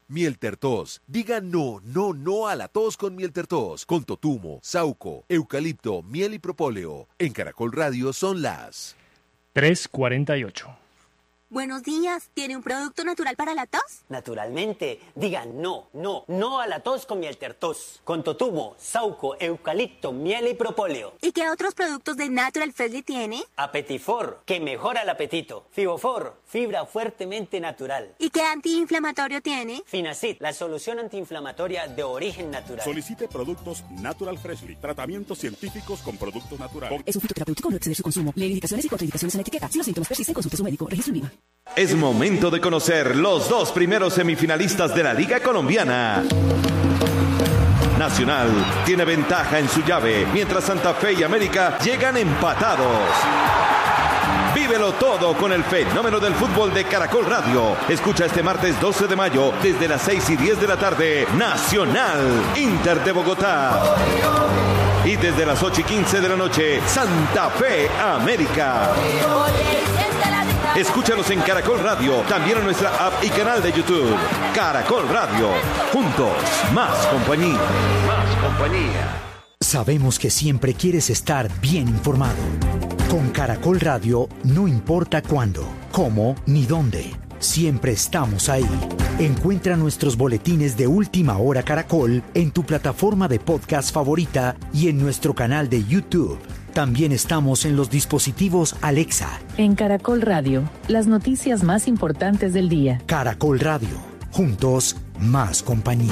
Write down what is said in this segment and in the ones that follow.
Miel Tertos. Diga no, no, no a la tos con Miel Tertos. Con totumo, sauco, eucalipto, miel y propóleo. En Caracol Radio son las 3:48. Buenos días, ¿tiene un producto natural para la tos? Naturalmente, digan no, no, no a la tos con Miel Tertos. Con totumo, sauco, eucalipto, miel y propóleo. ¿Y qué otros productos de Natural Freshly tiene? Apetifor, que mejora el apetito. Fibofor, fibra fuertemente natural. ¿Y qué antiinflamatorio tiene? Finacid, la solución antiinflamatoria de origen natural. Solicite productos Natural Freshly. Tratamientos científicos con productos naturales. Es un fitoterapéutico, no exceder su consumo. Lee indicaciones y contraindicaciones en la etiqueta. Si los síntomas persisten, consulte a su médico. Registro en IVA. Es momento de conocer los dos primeros semifinalistas de la Liga Colombiana. Nacional tiene ventaja en su llave, mientras Santa Fe y América llegan empatados. Vívelo todo con el fenómeno del fútbol de Caracol Radio. Escucha este martes 12 de mayo desde las 6:10 de la tarde. Nacional, Inter de Bogotá. Y desde las 8:15 de la noche, Santa Fe, América. Escúchanos en Caracol Radio, también en nuestra app y canal de YouTube. Caracol Radio, juntos, más compañía. Más compañía. Sabemos que siempre quieres estar bien informado. Con Caracol Radio, no importa cuándo, cómo ni dónde, siempre estamos ahí. Encuentra nuestros boletines de Última Hora Caracol en tu plataforma de podcast favorita y en nuestro canal de YouTube. También estamos en los dispositivos Alexa. En Caracol Radio, las noticias más importantes del día. Caracol Radio, juntos, más compañía.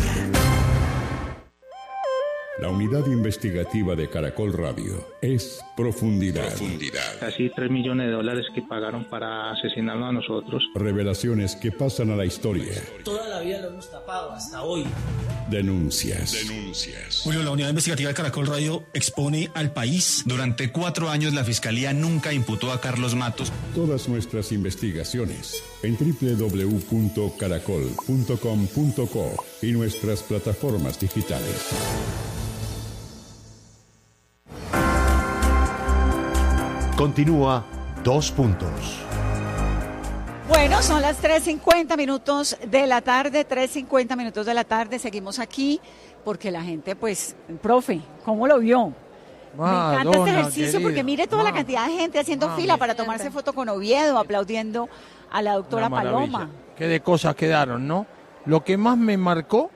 La unidad investigativa de Caracol Radio es Profundidad. Casi $3 millones que pagaron para asesinarnos a nosotros. Revelaciones que pasan a la historia. Toda la vida lo hemos tapado, hasta hoy. Denuncias. Julio, la unidad investigativa de Caracol Radio expone al país. Durante 4 años la Fiscalía nunca imputó a Carlos Matos. Todas nuestras investigaciones en www.caracol.com.co y nuestras plataformas digitales. Continúa 2 puntos. Bueno, son las 3:50 de la tarde, 3:50 de la tarde. Seguimos aquí porque la gente, pues, profe, ¿cómo lo vio? Me encanta este ejercicio querida, porque mire toda la cantidad de gente haciendo fila para tomarse foto con Oviedo, aplaudiendo a la doctora Paloma. Qué de cosas quedaron, ¿no? Lo que más me marcó,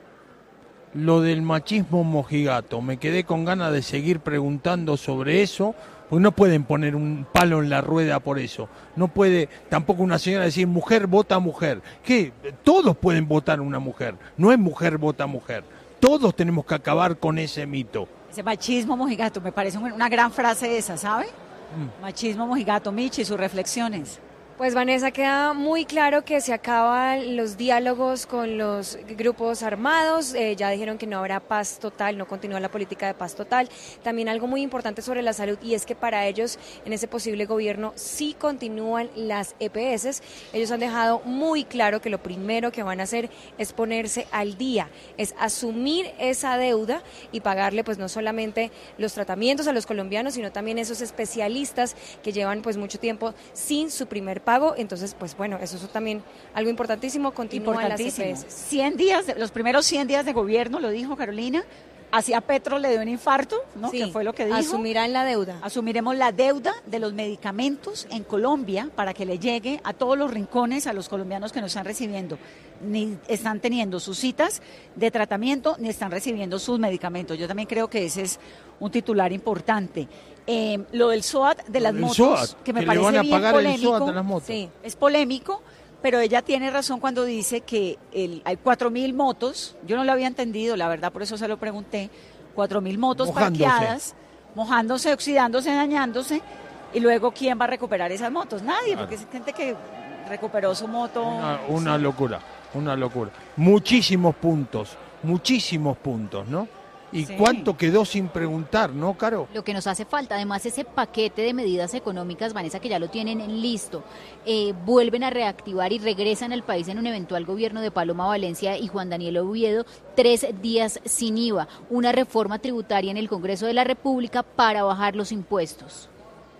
lo del machismo mojigato. Me quedé con ganas de seguir preguntando sobre eso. Pues no pueden poner un palo en la rueda por eso. No puede tampoco una señora decir mujer vota mujer. ¿Qué? Todos pueden votar una mujer. No es mujer vota mujer. Todos tenemos que acabar con ese mito. Ese machismo mojigato, me parece una gran frase esa, ¿sabe? Machismo mojigato. Michi, sus reflexiones. Pues Vanessa, queda muy claro que se acaban los diálogos con los grupos armados, ya dijeron que no habrá paz total, no continúa la política de paz total. También algo muy importante sobre la salud y es que para ellos en ese posible gobierno sí continúan las EPS. Ellos han dejado muy claro que lo primero que van a hacer es ponerse al día, es asumir esa deuda y pagarle pues no solamente los tratamientos a los colombianos, sino también esos especialistas que llevan pues mucho tiempo sin su primer pago. Entonces, pues bueno, eso es también algo importantísimo, continúan las EPS. 100 días, los primeros 100 días de gobierno, lo dijo Carolina, hacia Petro le dio un infarto, ¿no? Sí, que fue lo que dijo. Asumirán la deuda. Asumiremos la deuda de los medicamentos en Colombia para que le llegue a todos los rincones a los colombianos que nos están recibiendo. Ni están teniendo sus citas de tratamiento, ni están recibiendo sus medicamentos. Yo también creo que ese es un titular importante. Lo del SOAT de las motos, SOAT, que me que parece le van a bien pagar polémico. el SOAT de las motos. Sí, es polémico, pero ella tiene razón cuando dice que hay 4.000 motos, yo no lo había entendido, la verdad, por eso se lo pregunté, 4.000 motos parqueadas, mojándose, oxidándose, dañándose, y luego ¿quién va a recuperar esas motos? Nadie, porque es gente que recuperó su moto. Una locura, una locura. Muchísimos puntos, ¿no? ¿Y sí, cuánto quedó sin preguntar, no, Caro? Lo que nos hace falta, además, ese paquete de medidas económicas, Vanessa, que ya lo tienen listo, vuelven a reactivar y regresan al país en un eventual gobierno de Paloma Valencia y Juan Daniel Oviedo, 3 días sin IVA, una reforma tributaria en el Congreso de la República para bajar los impuestos.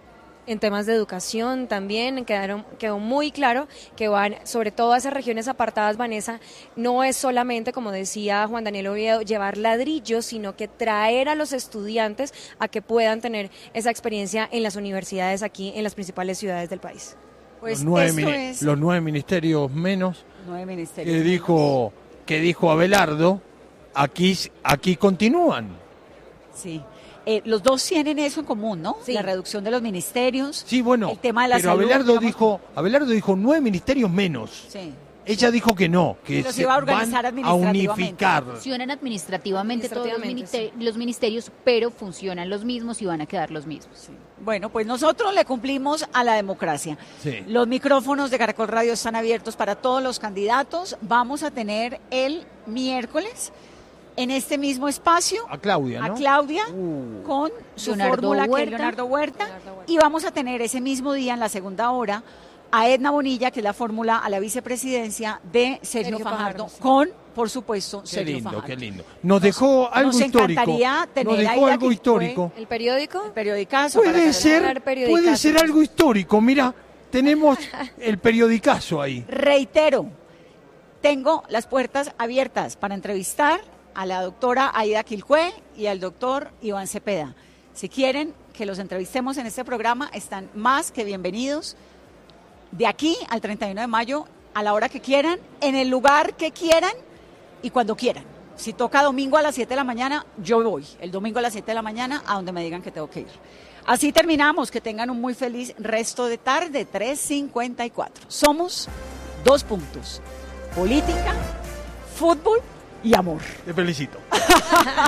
En temas de educación también quedó muy claro que van, sobre todo a esas regiones apartadas, Vanessa, no es solamente, como decía Juan Daniel Oviedo, llevar ladrillos, sino que traer a los estudiantes a que puedan tener esa experiencia en las universidades aquí en las principales ciudades del país. Pues los 9 ministerios menos 9 ministerios que dijo Abelardo, aquí continúan. Sí. Los dos tienen eso en común, ¿no? Sí. La reducción de los ministerios. Sí, bueno, el tema de la pero salud, Abelardo dijo 9 ministerios menos. Sí. Ella dijo que no, que los se iba a organizar van a unificar. Funcionan administrativamente todos los ministerios, pero funcionan los mismos y van a quedar los mismos. Sí. Bueno, pues nosotros le cumplimos a la democracia. Sí. Los micrófonos de Caracol Radio están abiertos para todos los candidatos. Vamos a tener el miércoles en este mismo espacio a Claudia, ¿no? A Claudia con su fórmula, que es Leonardo Huerta, y vamos a tener ese mismo día en la segunda hora a Edna Bonilla, que es la fórmula a la vicepresidencia de Sergio Fajardo, con, por supuesto, Sergio Fajardo. Qué lindo. Nos dejó algo histórico. Nos encantaría tener algo histórico. ¿El periódico? El periodicazo. Puede ser algo histórico. Mira, tenemos el periodicazo ahí. Reitero, tengo las puertas abiertas para entrevistar a la doctora Aida Quilcue y al doctor Iván Cepeda. Si quieren que los entrevistemos en este programa, están más que bienvenidos. De aquí al 31 de mayo, a la hora que quieran, en el lugar que quieran y cuando quieran. Si toca domingo a las 7 de la mañana, yo voy el domingo a las 7 de la mañana a donde me digan que tengo que ir. Así terminamos. Que tengan un muy feliz resto de tarde, 3:54. Somos 2 puntos. Política, fútbol y amor. Te felicito.